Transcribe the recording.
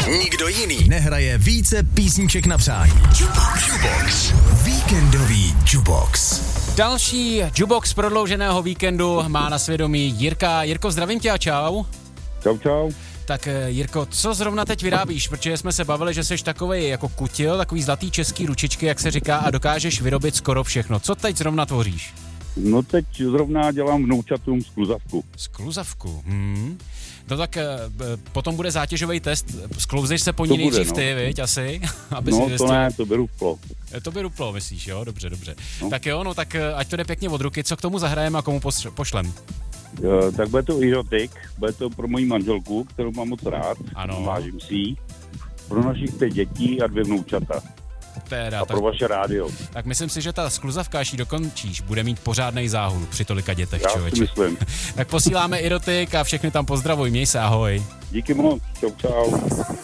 Nikdo jiný nehraje více písniček na přání. Jukebox. Víkendový Jukebox. Další Jukebox prodlouženého víkendu má na svědomí Jirka. Jirko, zdravím tě a čau. Čau. Tak Jirko, co zrovna teď vyrábíš? Protože jsme se bavili, že jsi takovej jako kutil, takový zlatý český ručičky, jak se říká, a dokážeš vyrobit skoro všechno. Co teď zrovna tvoříš? No teď zrovna dělám vnoučatům skluzavku. Skluzavku? No tak potom bude zátěžový test. Sklouzeš se po ní nejdřív ty, viď, asi? Aby no si to ne, to by ruplo. To by ruplo, myslíš, jo? Dobře. No. Tak jo, no tak ať to jde pěkně od ruky. Co k tomu zahrajeme a komu pošlem? Tak bude to erotik, bude to pro moji manželku, kterou mám moc rád. Ano. Vážím si jí. Pro našich 5 dětí a 2 vnoučata. A pro vaše rádio. Tak myslím si, že ta skluzavka, až ji dokončíš, bude mít pořádnej záhul při tolika dětech, Já člověče. si myslím. Tak posíláme erotik a všechny tam pozdravuj, měj se, ahoj. Díky moc, čau.